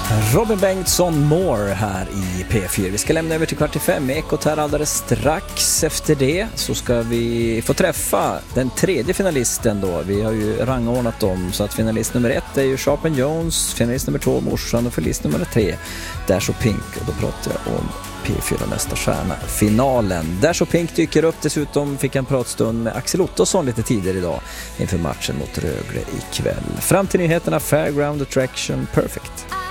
Robin Bengtsson Moore här i P4. Vi ska lämna över till 4:45 med Ekot här alldeles strax. Efter det så ska vi få träffa den tredje finalisten då. Vi har ju rangordnat dem så att finalist nummer 1 är ju Sharpen Jones, finalist nummer 2 Morsan och finalist nummer 3 Dash och Pink. Och då pratar jag om P4 nästa stjärna finalen. Dash och Pink dyker upp, dessutom fick en pratstund med Axel Ottosson lite tidigare idag inför matchen mot Rögle ikväll. Fram till nyheterna Fairground Attraction Perfect.